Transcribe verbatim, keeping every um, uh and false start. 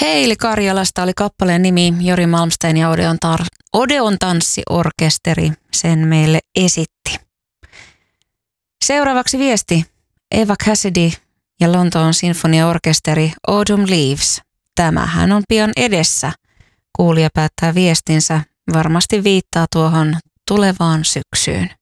Heili Karjalasta oli kappaleen nimi, Jori Malmsteen ja Odeon, tar- Odeon tanssiorkesteri sen meille esitti. Seuraavaksi viesti. Eva Cassidy ja Lontoon sinfoniaorkesteri Autumn Leaves. Tämähän on pian edessä. Kuulija päättää viestinsä. Varmasti viittaa tuohon tulevaan syksyyn.